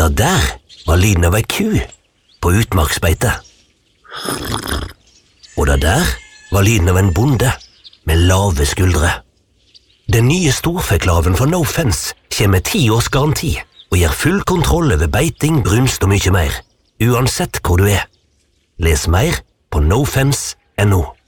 Det der var lyden av ei ku på utmarksbeite. Og det der var lyden av en bonde med lave skuldre. Den nye storfeklaven for No Fence kommer med 10 års garanti og gir full kontroll over beiting, brunst og mye mer, uansett hvor du er. Les mer på nofence.no.